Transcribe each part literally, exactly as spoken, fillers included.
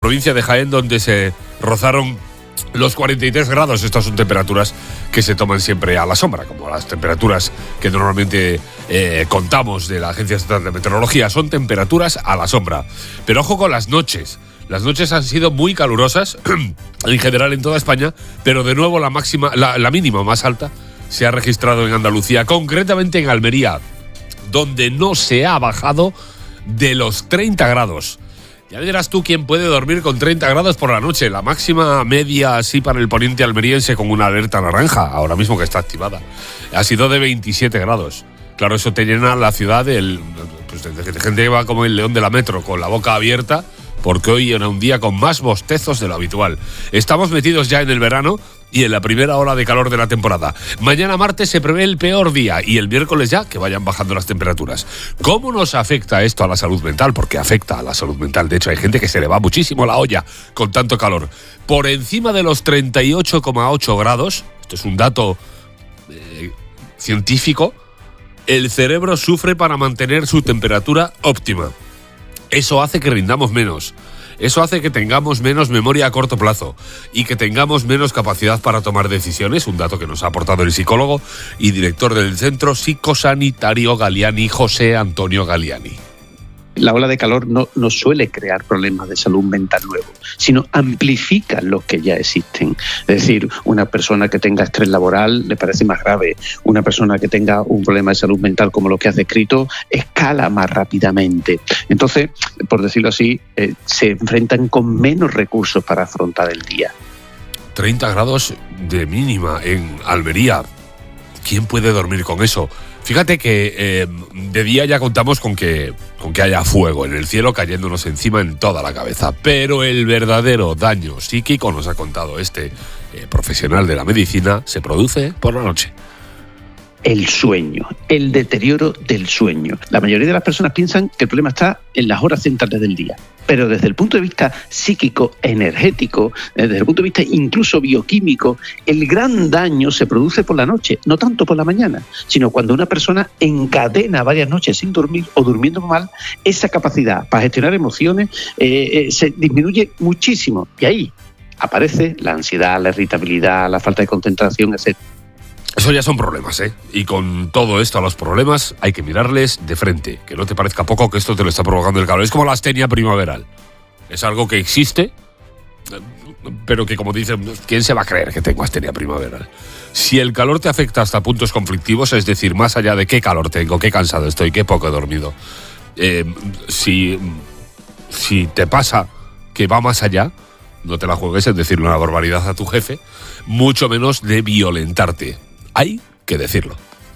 Provincia de Jaén, donde se rozaron los cuarenta y tres grados. Estas son temperaturas que se toman siempre a la sombra, como las temperaturas que normalmente eh, contamos de la Agencia Estatal de Meteorología. Son temperaturas a la sombra. Pero ojo con las noches. Las noches han sido muy calurosas, en general en toda España, pero de nuevo la máxima, la, la mínima más alta se ha registrado en Andalucía, concretamente en Almería, donde no se ha bajado de los treinta grados. Ya verás tú quién puede dormir con treinta grados por la noche. La máxima media así para el poniente almeriense, con una alerta naranja, ahora mismo que está activada, ha sido de veintisiete grados. Claro, eso te llena la ciudad del, pues de, de gente que va como el león de la metro, con la boca abierta, porque hoy era un día con más bostezos de lo habitual. Estamos metidos ya en el verano y en la primera ola de calor de la temporada. Mañana martes se prevé el peor día y el miércoles ya que vayan bajando las temperaturas. ¿Cómo nos afecta esto a la salud mental? Porque afecta a la salud mental. De hecho, hay gente que se le va muchísimo la olla con tanto calor. Por encima de los treinta y ocho coma ocho grados, esto es un dato eh, científico, el cerebro sufre para mantener su temperatura óptima. Eso hace que rindamos menos. Eso hace que tengamos menos memoria a corto plazo y que tengamos menos capacidad para tomar decisiones, un dato que nos ha aportado el psicólogo y director del Centro Psicosanitario Galiani, José Antonio Galiani. La ola de calor no, no suele crear problemas de salud mental nuevos, sino amplifica los que ya existen. Es decir, una persona que tenga estrés laboral le parece más grave. Una persona que tenga un problema de salud mental como lo que has descrito escala más rápidamente. Entonces, por decirlo así, eh, se enfrentan con menos recursos para afrontar el día. treinta grados de mínima en Almería. ¿Quién puede dormir con eso? Fíjate que eh, de día ya contamos con que, con que haya fuego en el cielo cayéndonos encima en toda la cabeza, pero el verdadero daño psíquico, nos ha contado este eh, profesional de la medicina, se produce por la noche. El sueño, el deterioro del sueño. La mayoría de las personas piensan que el problema está en las horas centrales del día, pero desde el punto de vista psíquico, energético, desde el punto de vista incluso bioquímico, el gran daño se produce por la noche, no tanto por la mañana, sino cuando una persona encadena varias noches sin dormir o durmiendo mal, esa capacidad para gestionar emociones eh, eh, se disminuye muchísimo y ahí aparece la ansiedad, la irritabilidad, la falta de concentración, etcétera. Eso ya son problemas, ¿eh? Y con todo esto a los problemas hay que mirarles de frente. Que no te parezca poco que esto te lo está provocando el calor. Es como la astenia primaveral. Es algo que existe, pero que, como dicen, ¿quién se va a creer que tengo astenia primaveral? Si el calor te afecta hasta puntos conflictivos, es decir, más allá de qué calor tengo, qué cansado estoy, qué poco he dormido, eh, si, si te pasa que va más allá, no te la juegues en decirle una barbaridad a tu jefe, mucho menos de violentarte. Hay que decirlo.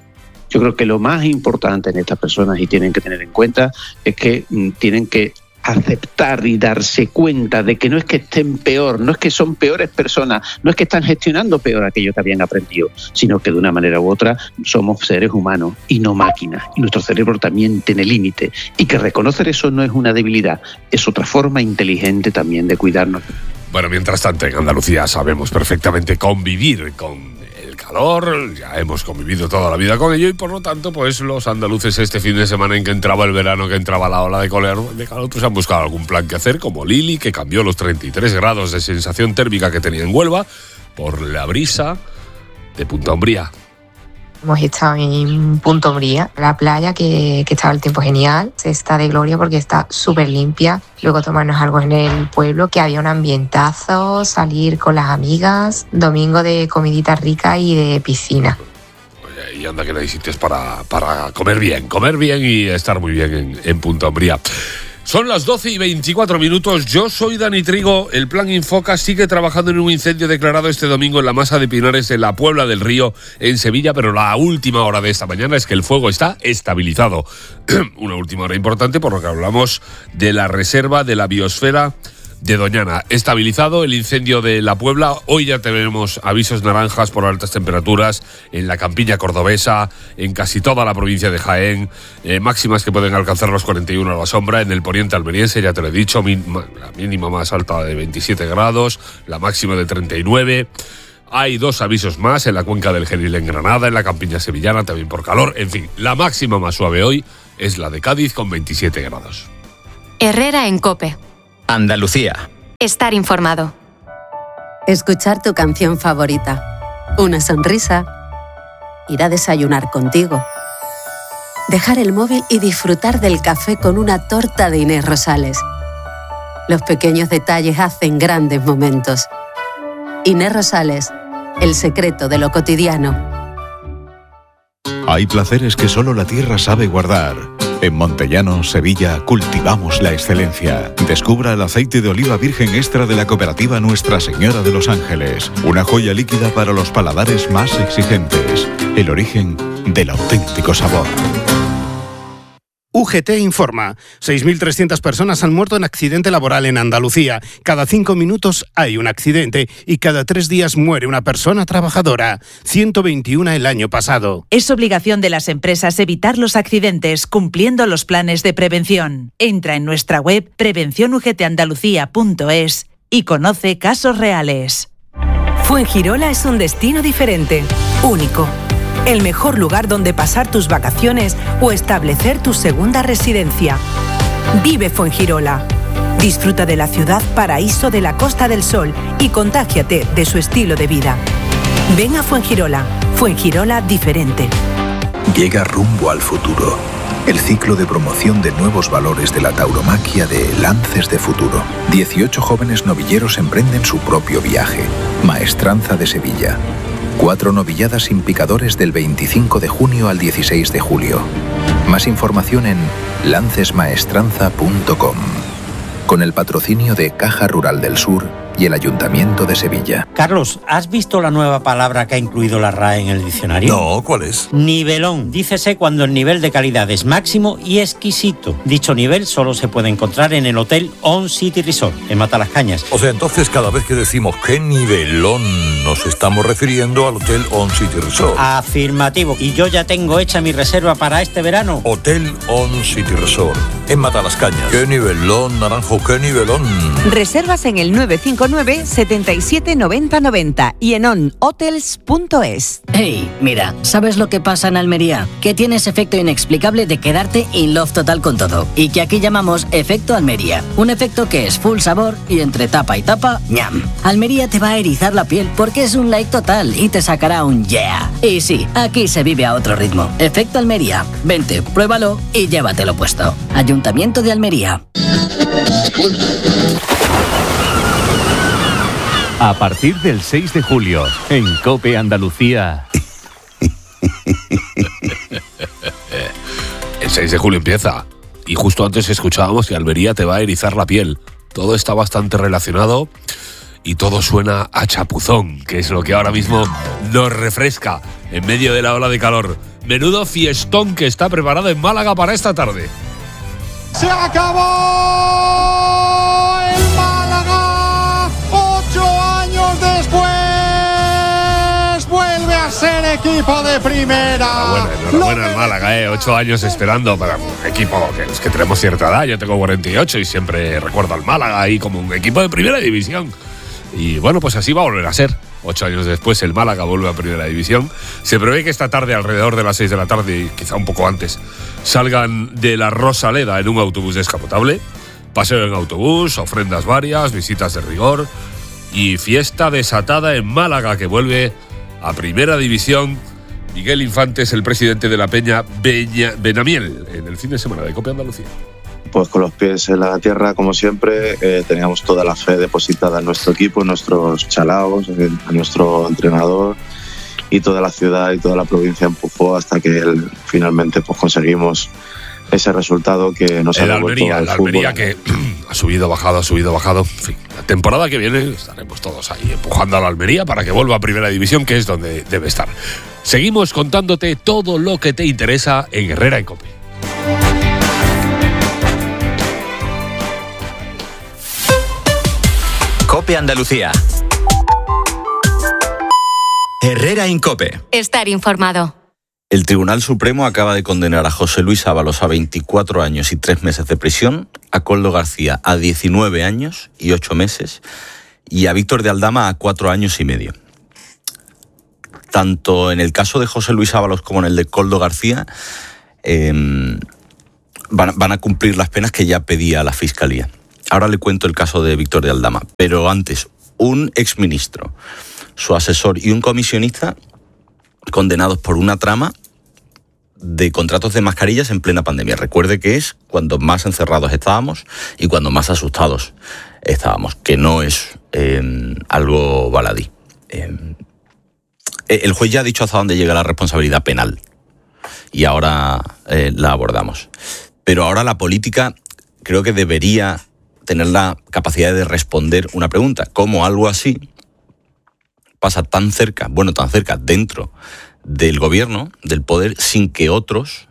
Yo creo que lo más importante en estas personas y tienen que tener en cuenta es que mm, tienen que aceptar y darse cuenta de que no es que estén peor, no es que son peores personas, no es que están gestionando peor aquello que habían aprendido, sino que de una manera u otra somos seres humanos y no máquinas. Y nuestro cerebro también tiene límites. Y que reconocer eso no es una debilidad, es otra forma inteligente también de cuidarnos. Bueno, mientras tanto, en Andalucía sabemos perfectamente convivir con el calor, ya hemos convivido toda la vida con ello y por lo tanto, pues los andaluces este fin de semana en que entraba el verano, que entraba la ola de calor, de calor, pues han buscado algún plan que hacer, como Lili, que cambió los treinta y tres grados de sensación térmica que tenía en Huelva por la brisa de Punta Umbría. Hemos estado en Punta Umbría, la playa, que, que estaba el tiempo genial, se está de gloria porque está súper limpia. Luego tomarnos algo en el pueblo, que había un ambientazo, salir con las amigas, domingo de comidita rica y de piscina. Oye, y anda que no hay sitios para, para comer bien, comer bien y estar muy bien en, en Punta Umbría. Son las doce y veinticuatro minutos, yo soy Dani Trigo. El Plan Infoca sigue trabajando en un incendio declarado este domingo en la Masa de Pinares de la Puebla del Río, en Sevilla, pero la última hora de esta mañana es que el fuego está estabilizado. Una última hora importante por lo que hablamos de la reserva de la biosfera de Doñana. Estabilizado el incendio de la Puebla. Hoy ya tenemos avisos naranjas por altas temperaturas en la campiña cordobesa, en casi toda la provincia de Jaén, eh, máximas que pueden alcanzar los cuarenta y uno a la sombra. En el poniente almeriense, ya te lo he dicho, min- la mínima más alta de veintisiete grados, la máxima de treinta y nueve. Hay dos avisos más en la cuenca del Genil en Granada, en la campiña sevillana también por calor. En fin, la máxima más suave hoy es la de Cádiz con veintisiete grados. Herrera en COPE. Andalucía. Estar informado. Escuchar tu canción favorita. Una sonrisa. Ir a desayunar contigo. Dejar el móvil y disfrutar del café con una torta de Inés Rosales. Los pequeños detalles hacen grandes momentos. Inés Rosales, el secreto de lo cotidiano. Hay placeres que solo la tierra sabe guardar. En Montellano, Sevilla, cultivamos la excelencia. Descubra el aceite de oliva virgen extra de la cooperativa Nuestra Señora de los Ángeles. Una joya líquida para los paladares más exigentes. El origen del auténtico sabor. U G T informa. seis mil trescientas personas han muerto en accidente laboral en Andalucía. Cada cinco minutos hay un accidente y cada tres días muere una persona trabajadora. ciento veintiuno el año pasado. Es obligación de las empresas evitar los accidentes cumpliendo los planes de prevención. Entra en nuestra web prevención u g t andalucía punto es y conoce casos reales. Fuengirola es un destino diferente, único. El mejor lugar donde pasar tus vacaciones o establecer tu segunda residencia. Vive Fuengirola. Disfruta de la ciudad paraíso de la Costa del Sol y contágiate de su estilo de vida. Ven a Fuengirola. Fuengirola diferente. Llega Rumbo al Futuro. El ciclo de promoción de nuevos valores de la tauromaquia de Lances de Futuro. dieciocho jóvenes novilleros emprenden su propio viaje. Maestranza de Sevilla. Cuatro novilladas sin picadores del veinticinco de junio al dieciséis de julio. Más información en lances maestranza punto com. Con el patrocinio de Caja Rural del Sur y el Ayuntamiento de Sevilla. Carlos, ¿has visto la nueva palabra que ha incluido la R A E en el diccionario? No, ¿cuál es? Nivelón. Dícese cuando el nivel de calidad es máximo y exquisito. Dicho nivel solo se puede encontrar en el Hotel On City Resort, en Matalascañas. O sea, entonces cada vez que decimos qué nivelón, nos estamos refiriendo al Hotel On City Resort. Afirmativo. Y yo ya tengo hecha mi reserva para este verano. Hotel On City Resort, en Matalascañas. Qué nivelón, Naranjo, qué nivelón. Reservas en el nueve cinco nueve, setenta y siete, noventa, noventa y en on hotels punto es. Hey, mira, ¿sabes lo que pasa en Almería? Que tienes efecto inexplicable de quedarte in love total con todo. Y que aquí llamamos efecto Almería. Un efecto que es full sabor y entre tapa y tapa, ñam. Almería te va a erizar la piel porque es un like total y te sacará un yeah. Y sí, aquí se vive a otro ritmo. Efecto Almería. Vente, pruébalo y llévatelo puesto. Ayuntamiento de Almería. A partir del seis de julio, en COPE Andalucía. El seis de julio empieza. Y justo antes escuchábamos que Almería te va a erizar la piel. Todo está bastante relacionado y todo suena a chapuzón, que es lo que ahora mismo nos refresca en medio de la ola de calor. Menudo fiestón que está preparado en Málaga para esta tarde. ¡Se acabó el Málaga! ¡Ocho años después! ¡Vuelve a ser equipo de primera! Enhorabuena, enhorabuena al Málaga, ¿eh? Ocho años esperando para un equipo que es que tenemos cierta edad. Yo tengo cuarenta y ocho y siempre recuerdo al Málaga ahí como un equipo de primera división. Y bueno, pues así va a volver a ser. Ocho años después el Málaga vuelve a primera división. Se prevé que esta tarde, alrededor de las seis de la tarde, y quizá un poco antes, salgan de la Rosaleda en un autobús descapotable. Paseo en autobús, ofrendas varias, visitas de rigor y fiesta desatada en Málaga, que vuelve a primera división. Miguel Infante es el presidente de la Peña Beña, Benamiel en el fin de semana de COPE Andalucía. Pues con los pies en la tierra, como siempre, eh, teníamos toda la fe depositada en nuestro equipo, en nuestros chalaos, en, en nuestro entrenador, y toda la ciudad y toda la provincia empujó hasta que él, finalmente pues conseguimos ese resultado que nos ha devuelto al la fútbol. Almería que ha subido, bajado, ha subido, bajado. En fin, la temporada que viene estaremos todos ahí empujando a la Almería para que vuelva a primera división, que es donde debe estar. Seguimos contándote todo lo que te interesa en Herrera en COPE. COPE Andalucía. Herrera en COPE. Estar informado. El Tribunal Supremo acaba de condenar a José Luis Ábalos a veinticuatro años y tres meses de prisión, a Koldo García a diecinueve años y ocho meses y a Víctor de Aldama a cuatro años y medio. Tanto en el caso de José Luis Ábalos como en el de Koldo García eh, van, van a cumplir las penas que ya pedía la Fiscalía. ahora le cuento el caso de Víctor de Aldama, pero antes, un exministro, su asesor y un comisionista condenados por una trama de contratos de mascarillas en plena pandemia. Recuerde que es cuando más encerrados estábamos y cuando más asustados estábamos, que no es eh, algo baladí. Eh, el juez ya ha dicho hasta dónde llega la responsabilidad penal y ahora eh, la abordamos. Pero ahora la política creo que debería tener la capacidad de responder una pregunta. ¿Cómo algo así pasa tan cerca, bueno, tan cerca dentro del gobierno, del poder, sin que otros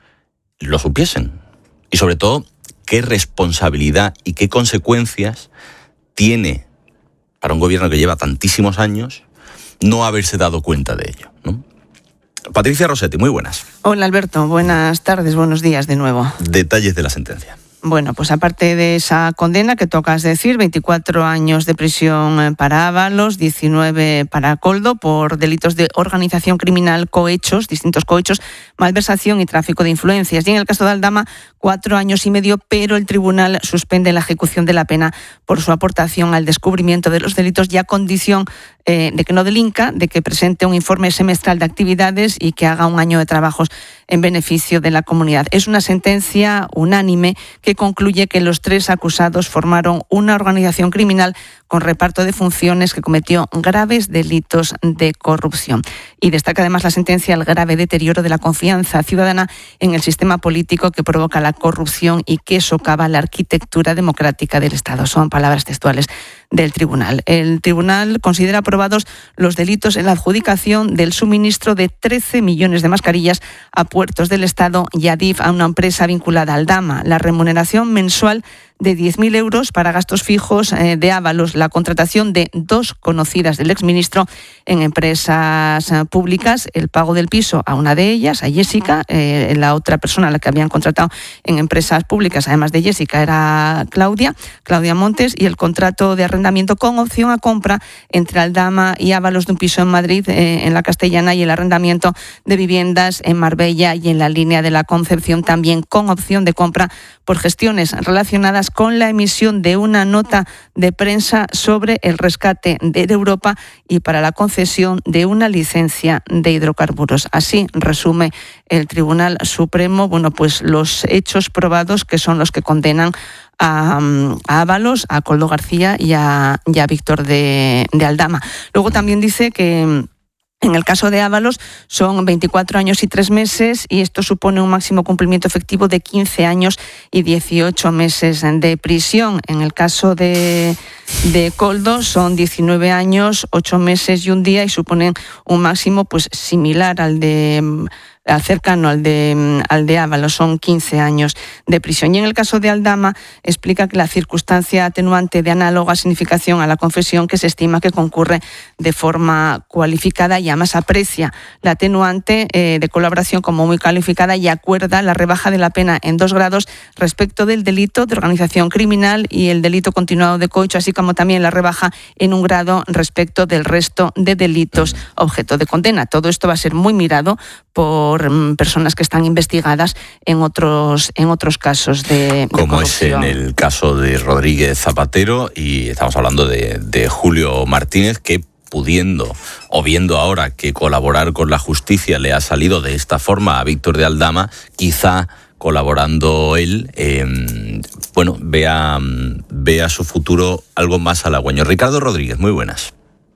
lo supiesen? Y sobre todo, ¿qué responsabilidad y qué consecuencias tiene para un gobierno que lleva tantísimos años no haberse dado cuenta de ello, ¿no? Patricia Rossetti, muy buenas. Hola Alberto, buenas tardes, buenos días de nuevo. Detalles de la sentencia. Bueno, pues aparte de esa condena que tocas decir, veinticuatro años de prisión para Ábalos, diecinueve para Koldo por delitos de organización criminal, cohechos, distintos cohechos, malversación y tráfico de influencias. Y en el caso de Aldama, cuatro años y medio, pero el tribunal suspende la ejecución de la pena por su aportación al descubrimiento de los delitos y a condición eh, de que no delinca, de que presente un informe semestral de actividades y que haga un año de trabajos en beneficio de la comunidad. Es una sentencia unánime que concluye que los tres acusados formaron una organización criminal con reparto de funciones que cometió graves delitos de corrupción. Y destaca además la sentencia el grave deterioro de la confianza ciudadana en el sistema político que provoca la corrupción y que socava la arquitectura democrática del Estado. Son palabras textuales del tribunal. El tribunal considera aprobados los delitos en la adjudicación del suministro de trece millones de mascarillas a puertos del Estado y a D I F, a una empresa vinculada al Aldama, la remuneración mensual de diez mil euros para gastos fijos eh, de Ábalos, la contratación de dos conocidas del exministro en empresas eh, públicas, el pago del piso a una de ellas, a Jessica, eh, la otra persona a la que habían contratado en empresas públicas, además de Jessica, era Claudia, Claudia Montes, y el contrato de arrendamiento con opción a compra entre Aldama y Ábalos de un piso en Madrid, eh, en la Castellana, y el arrendamiento de viviendas en Marbella y en la línea de la Concepción, también con opción de compra por gestiones relacionadas con la emisión de una nota de prensa sobre el rescate de Europa y para la concesión de una licencia de hidrocarburos. Así resume el Tribunal Supremo, bueno, pues los hechos probados que son los que condenan a, a Ábalos, a Koldo García y a, y a Víctor de, de Aldama. Luego también dice que en el caso de Ábalos son veinticuatro años y tres meses y esto supone un máximo cumplimiento efectivo de quince años y dieciocho meses de prisión. En el caso de, de Koldo son diecinueve años, ocho meses y un día y suponen un máximo pues similar al de al cercano al de, al de Ábalos, son quince años de prisión. Y en el caso de Aldama explica que la circunstancia atenuante de análoga significación a la confesión que se estima que concurre de forma cualificada y además aprecia la atenuante eh, de colaboración como muy calificada y acuerda la rebaja de la pena en dos grados respecto del delito de organización criminal y el delito continuado de cohecho, así como también la rebaja en un grado respecto del resto de delitos objeto de condena. Todo esto va a ser muy mirado por personas que están investigadas en otros en otros casos de, de como corrupción. Es en el caso de Rodríguez Zapatero, y estamos hablando de, de Julio Martínez, que pudiendo o viendo ahora que colaborar con la justicia le ha salido de esta forma a Víctor de Aldama, quizá colaborando él, eh, bueno, vea, vea su futuro algo más halagüeño. Ricardo Rodríguez, muy buenas.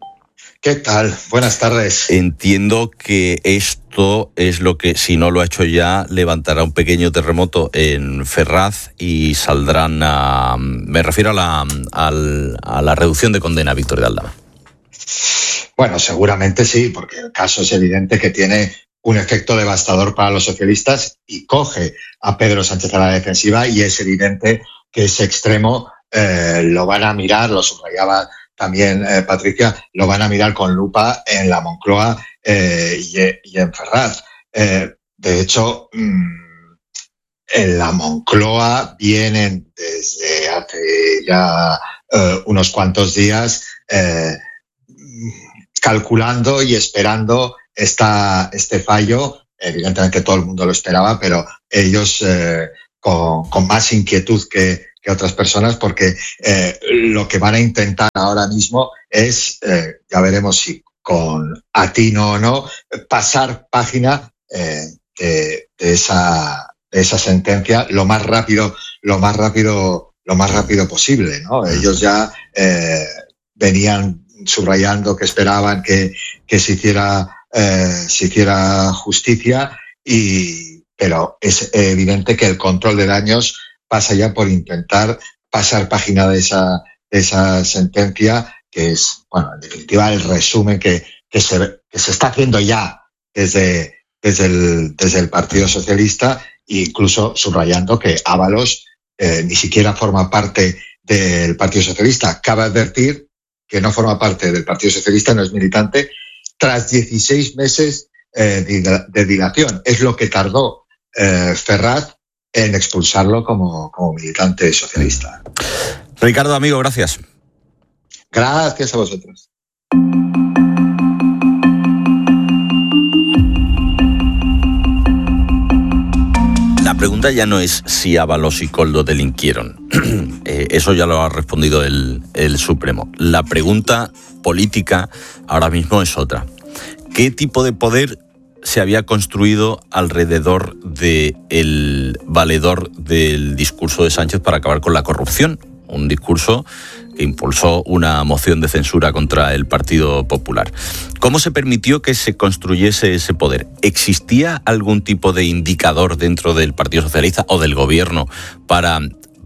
¿Qué tal? Buenas tardes. Entiendo que esto es lo que, si no lo ha hecho ya, levantará un pequeño terremoto en Ferraz y saldrán a... Me refiero a la, a, a la reducción de condena a Víctor de Aldama. Bueno, seguramente sí, porque el caso es evidente que tiene un efecto devastador para los socialistas y coge a Pedro Sánchez a la defensiva, y es evidente que ese extremo eh, lo van a mirar, lo subrayaba también eh, Patricia, lo van a mirar con lupa en la Moncloa eh, y, y en Ferraz. Eh, de hecho, mmm, en la Moncloa vienen desde hace ya eh, unos cuantos días eh, calculando y esperando esta, este fallo. Evidentemente todo el mundo lo esperaba, pero ellos eh, con, con más inquietud que, que otras personas, porque eh, lo que van a intentar ahora mismo es, eh, ya veremos si con atino o no, pasar página eh, de, de, esa, de esa sentencia lo más rápido, lo más rápido, lo más rápido posible, ¿no? Ellos ya eh, venían subrayando que esperaban que, que se hiciera, eh, se hiciera justicia, y, pero es evidente que el control de daños pasa ya por intentar pasar página de esa, de esa sentencia, que es, bueno, en definitiva, el resumen que, que, se, que se está haciendo ya desde, desde, el, desde el Partido Socialista, incluso subrayando que Ábalos eh, ni siquiera forma parte del Partido Socialista. Cabe advertir que no forma parte del Partido Socialista, no es militante, tras dieciséis meses eh, de, de dilación. Es lo que tardó eh, Ferraz en expulsarlo como, como militante socialista. Ricardo, amigo, gracias. Gracias a vosotros. La pregunta ya no es si Ábalos y Koldo delinquieron. eh, eso ya lo ha respondido el, el Supremo. La pregunta política ahora mismo es otra. ¿Qué tipo de poder se había construido alrededor del valedor del discurso de Sánchez para acabar con la corrupción? Un discurso que impulsó una moción de censura contra el Partido Popular. ¿Cómo se permitió que se construyese ese poder? ¿Existía algún tipo de indicador dentro del Partido Socialista o del gobierno para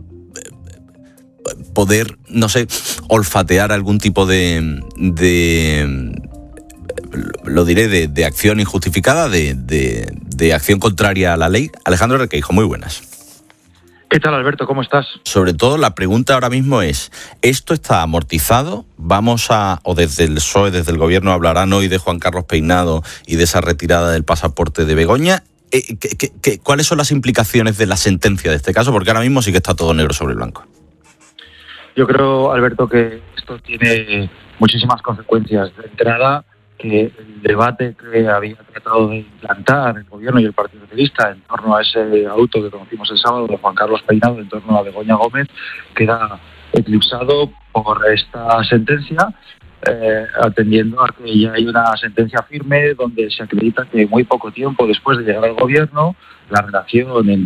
poder, no sé, olfatear algún tipo de, de lo diré, de, de acción injustificada, de, de, de acción contraria a la ley? Alejandro Requeijo, muy buenas. ¿Qué tal, Alberto? ¿Cómo estás? Sobre todo, la pregunta ahora mismo es, ¿esto está amortizado? Vamos a, o desde el P S O E, desde el gobierno, hablarán hoy de Juan Carlos Peinado y de esa retirada del pasaporte de Begoña. Eh, ¿qué, qué, qué, ¿Cuáles son las implicaciones de la sentencia de este caso? Porque ahora mismo sí que está todo negro sobre blanco. Yo creo, Alberto, que esto tiene muchísimas consecuencias. De entrada, que el debate que había tratado de implantar el gobierno y el Partido Socialista en torno a ese auto que conocimos el sábado de Juan Carlos Peinado en torno a Begoña Gómez queda eclipsado por esta sentencia, eh, atendiendo a que ya hay una sentencia firme donde se acredita que muy poco tiempo después de llegar al gobierno la relación entre